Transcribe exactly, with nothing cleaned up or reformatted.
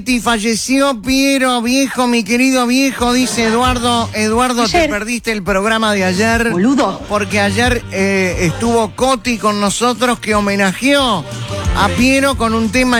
Falleció Piero, viejo, mi querido viejo, dice Eduardo. Eduardo, Ayer. te perdiste el programa de ayer. Boludo. Porque ayer eh, estuvo Coti con nosotros, que homenajeó a Piero con un tema